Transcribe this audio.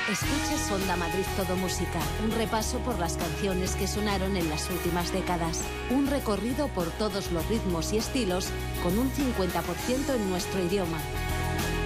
Escuchas Onda Madrid Todo Música, un repaso por las canciones que sonaron en las últimas décadas. Un recorrido por todos los ritmos y estilos con un 50% en nuestro idioma.